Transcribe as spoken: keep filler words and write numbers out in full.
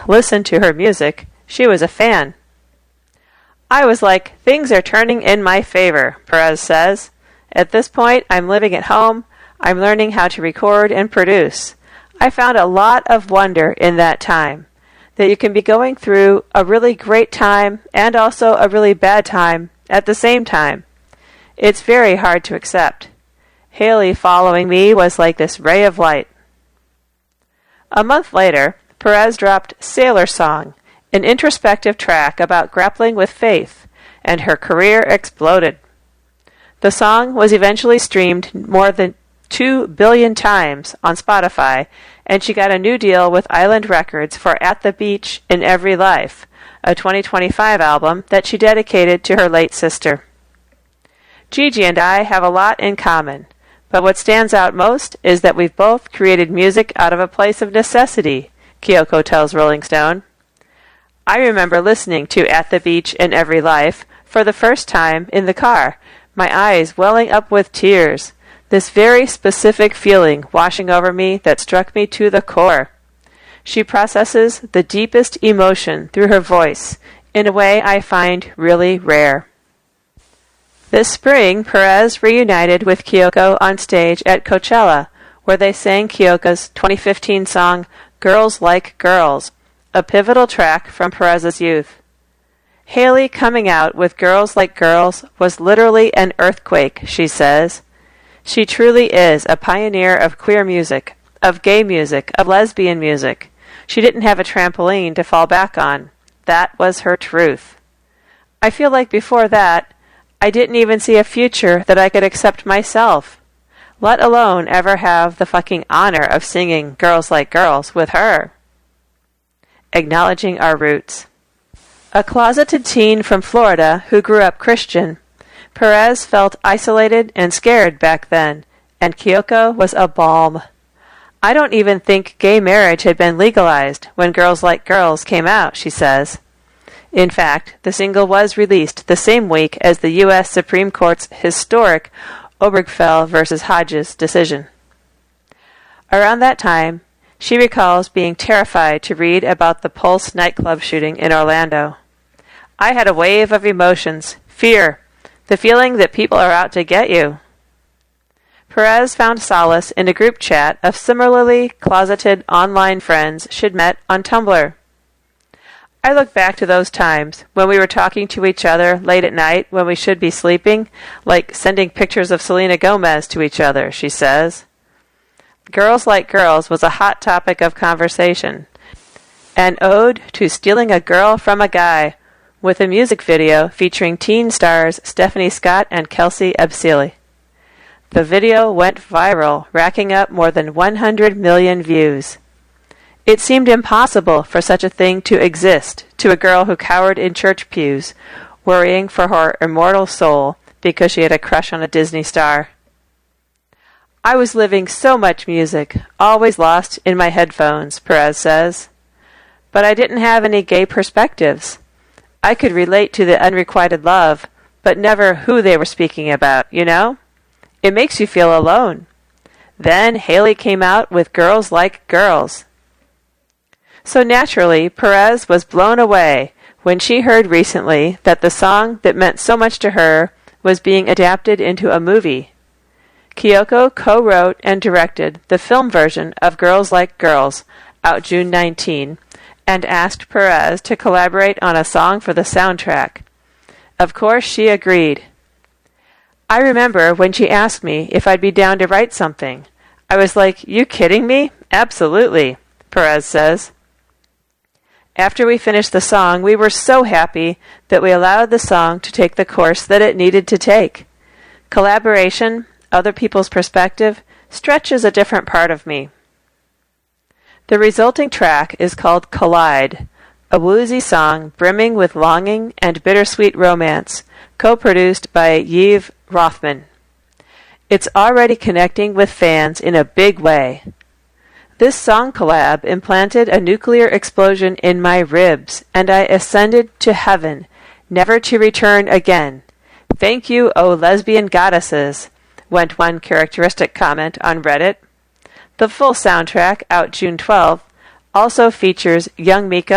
listened to her music, she was a fan. I was like, things are turning in my favor, Perez says. At this point, I'm living at home. I'm learning how to record and produce. I found a lot of wonder in that time, that you can be going through a really great time and also a really bad time at the same time. It's very hard to accept. Haley following me was like this ray of light. A month later, Perez dropped Sailor Song, an introspective track about grappling with faith, and her career exploded. The song was eventually streamed more than two billion times on Spotify, and she got a new deal with Island Records for At the Beach in Every Life, a twenty twenty-five album that she dedicated to her late sister. Gigi and I have a lot in common, but what stands out most is that we've both created music out of a place of necessity, Kyoko tells Rolling Stone. I remember listening to At the Beach in Every Life for the first time in the car, my eyes welling up with tears, this very specific feeling washing over me that struck me to the core. She processes the deepest emotion through her voice in a way I find really rare. This spring, Perez reunited with Kyoko on stage at Coachella, where they sang Kyoko's twenty fifteen song Girls Like Girls, a pivotal track from Perez's youth. Haley coming out with Girls Like Girls was literally an earthquake, she says. She truly is a pioneer of queer music, of gay music, of lesbian music. She didn't have a trampoline to fall back on. That was her truth. I feel like before that, I didn't even see a future that I could accept myself, let alone ever have the fucking honor of singing Girls Like Girls with her. Acknowledging our roots. A closeted teen from Florida who grew up Christian, Perez felt isolated and scared back then, and Kyoko was a balm. I don't even think gay marriage had been legalized when Girls Like Girls came out, she says. In fact, the single was released the same week as the U S Supreme Court's historic Obergefell versus Hodges decision. Around that time, she recalls being terrified to read about the Pulse nightclub shooting in Orlando. I had a wave of emotions, fear, the feeling that people are out to get you. Perez found solace in a group chat of similarly closeted online friends she'd met on Tumblr. I look back to those times when we were talking to each other late at night when we should be sleeping, like sending pictures of Selena Gomez to each other, she says. Girls Like Girls was a hot topic of conversation, an ode to stealing a girl from a guy, with a music video featuring teen stars Stephanie Scott and Kelsey Ebsili. The video went viral, racking up more than one hundred million views. It seemed impossible for such a thing to exist to a girl who cowered in church pews, worrying for her immortal soul because she had a crush on a Disney star. I was living so much music, always lost in my headphones, Perez says. But I didn't have any gay perspectives. I could relate to the unrequited love, but never who they were speaking about, you know? It makes you feel alone. Then Haley came out with Girls Like Girls. So naturally, Perez was blown away when she heard recently that the song that meant so much to her was being adapted into a movie. Kyoko co-wrote and directed the film version of Girls Like Girls, out June nineteenth, and asked Perez to collaborate on a song for the soundtrack. Of course, she agreed. I remember when she asked me if I'd be down to write something. I was like, you kidding me? Absolutely, Perez says. After we finished the song, we were so happy that we allowed the song to take the course that it needed to take. Collaboration, other people's perspective, stretches a different part of me. The resulting track is called Collide, a woozy song brimming with longing and bittersweet romance, co-produced by Yves Rothman. It's already connecting with fans in a big way. This song collab implanted a nuclear explosion in my ribs, and I ascended to heaven, never to return again. Thank you, O lesbian goddesses, went one characteristic comment on Reddit. The full soundtrack, out June twelfth, also features young Mika